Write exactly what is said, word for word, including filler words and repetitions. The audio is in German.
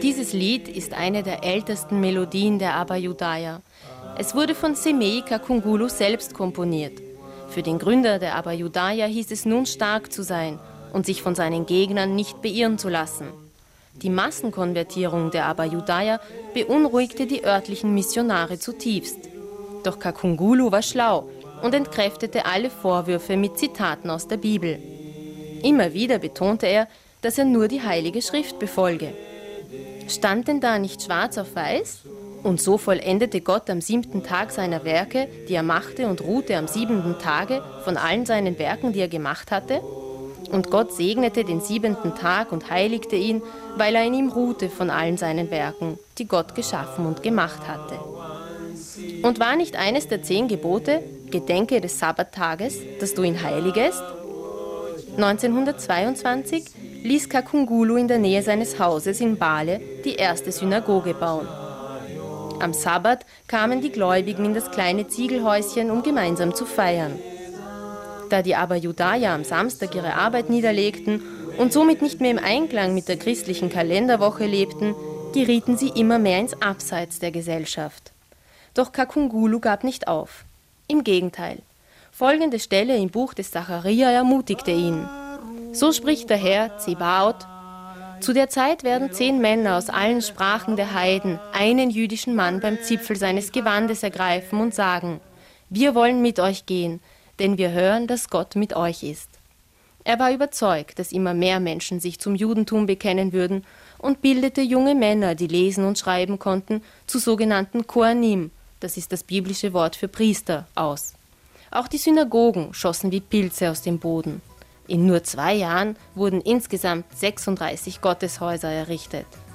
Dieses Lied ist eine der ältesten Melodien der Abba Yudaya. Es wurde von Semeyi Kakungulu selbst komponiert. Für den Gründer der Abba Yudaya hieß es nun, stark zu sein und sich von seinen Gegnern nicht beirren zu lassen. Die Massenkonvertierung der Abba Yudaya beunruhigte die örtlichen Missionare zutiefst. Doch Kakungulu war schlau und entkräftete alle Vorwürfe mit Zitaten aus der Bibel. Immer wieder betonte er, dass er nur die Heilige Schrift befolge. Stand denn da nicht schwarz auf weiß? Und so vollendete Gott am siebten Tag seiner Werke, die er machte, und ruhte am siebenten Tage von allen seinen Werken, die er gemacht hatte? Und Gott segnete den siebenten Tag und heiligte ihn, weil er in ihm ruhte von allen seinen Werken, die Gott geschaffen und gemacht hatte. Und war nicht eines der zehn Gebote, Gedenke des Sabbattages, dass du ihn heiligest? neunzehnhundertzweiundzwanzig ließ Kakungulu in der Nähe seines Hauses in Bale die erste Synagoge bauen. Am Sabbat kamen die Gläubigen in das kleine Ziegelhäuschen, um gemeinsam zu feiern. Da die Abba Yudaya am Samstag ihre Arbeit niederlegten und somit nicht mehr im Einklang mit der christlichen Kalenderwoche lebten, gerieten sie immer mehr ins Abseits der Gesellschaft. Doch Kakungulu gab nicht auf. Im Gegenteil. Folgende Stelle im Buch des Zacharia ermutigte ihn. So spricht der Herr, Zebaoth: Zu der Zeit werden zehn Männer aus allen Sprachen der Heiden einen jüdischen Mann beim Zipfel seines Gewandes ergreifen und sagen: Wir wollen mit euch gehen, denn wir hören, dass Gott mit euch ist. Er war überzeugt, dass immer mehr Menschen sich zum Judentum bekennen würden und bildete junge Männer, die lesen und schreiben konnten, zu sogenannten Kohanim, das ist das biblische Wort für Priester, aus. Auch die Synagogen schossen wie Pilze aus dem Boden. In nur zwei Jahren wurden insgesamt sechsunddreißig Gotteshäuser errichtet.